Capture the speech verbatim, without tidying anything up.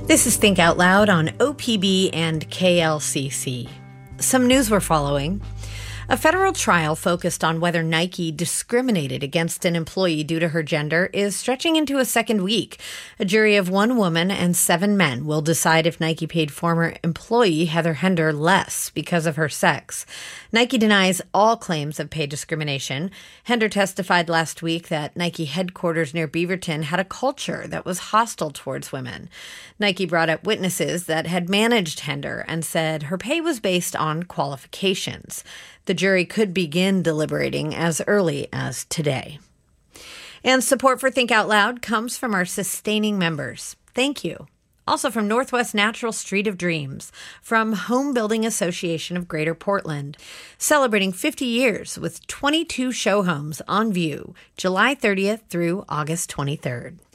This is Think Out Loud on O P B and K L C C. Some news we're following. A federal trial focused on whether Nike discriminated against an employee due to her gender is stretching into a second week. A jury of one woman and seven men will decide if Nike paid former employee Heather Hender less because of her sex. Nike denies all claims of pay discrimination. Hender testified last week that Nike headquarters near Beaverton had a culture that was hostile towards women. Nike brought up witnesses that had managed Hender and said her pay was based on qualifications. The jury could begin deliberating as early as today. And support for Think Out Loud comes from our sustaining members. Thank you. Also from Northwest Natural Street of Dreams, from Home Building Association of Greater Portland, celebrating fifty years with twenty-two show homes on view, July thirtieth through August twenty-third.